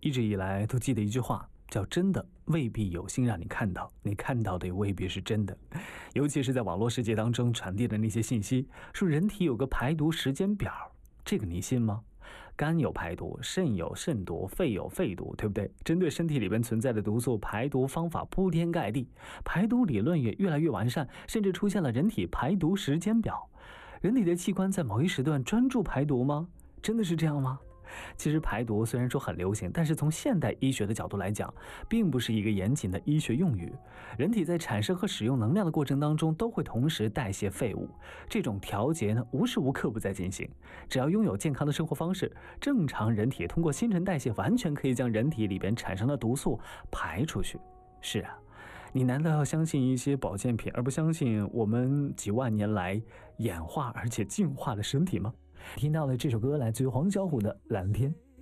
一直以来都记得一句话，叫真的未必有心让你看到，你看到的也未必是真的。尤其是在网络世界当中传递的那些信息，说人体有个排毒时间表，这个你信吗？肝有排毒，肾有肾毒，肺有肺毒，对不对？针对身体里边存在的毒素，排毒方法铺天盖地，排毒理论也越来越完善，甚至出现了人体排毒时间表。人体的器官在某一时段专注排毒吗？真的是这样吗？其实排毒虽然说很流行，但是从现代医学的角度来讲，并不是一个严谨的医学用语。人体在产生和使用能量的过程当中，都会同时代谢废物，这种调节呢，无时无刻不在进行。只要拥有健康的生活方式，正常人体通过新陈代谢，完全可以将人体里边产生的毒素排出去。是啊，你难道要相信一些保健品，而不相信我们几万年来演化而且进化的身体吗？听到的这首歌来自于黄小琥的《蓝天》。